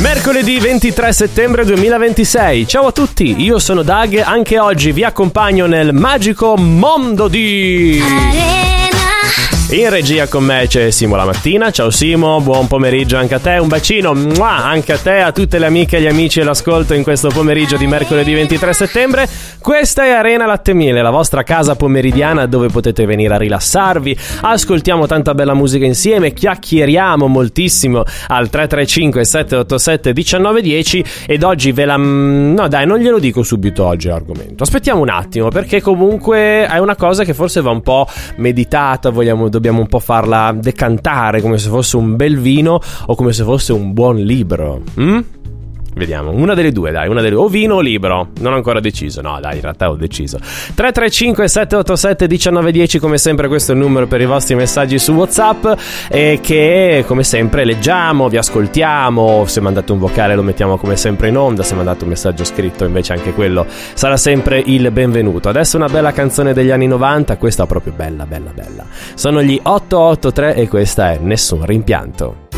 Mercoledì 23 settembre 2026. Ciao a tutti, io sono Doug. Anche oggi vi accompagno nel magico mondo di In regia con me c'è Simo La Mattina. Ciao Simo, buon pomeriggio anche a te. Un bacino anche a te, a tutte le amiche e gli amici e l'ascolto in questo pomeriggio di mercoledì 23 settembre. Questa è Arena Latte Miele, la vostra casa pomeridiana dove potete venire a rilassarvi. Ascoltiamo tanta bella musica insieme, chiacchieriamo moltissimo al 335 787 1910. Ed oggi no dai, non glielo dico subito oggi l'argomento. Aspettiamo un attimo, perché comunque è una cosa che forse va un po' meditata. Dobbiamo un po' farla decantare come se fosse un bel vino o come se fosse un buon libro. Vediamo, una delle due, dai, o vino o libro. Non ho ancora deciso. No, dai, in realtà ho deciso. 335 787 1910, come sempre questo è il numero per i vostri messaggi su WhatsApp, e che come sempre leggiamo, vi ascoltiamo. Se mandate un vocale lo mettiamo come sempre in onda. Se mandate un messaggio scritto invece anche quello sarà sempre il benvenuto. Adesso una bella canzone degli anni 90, questa proprio bella. Sono gli 883 e questa è Nessun Rimpianto.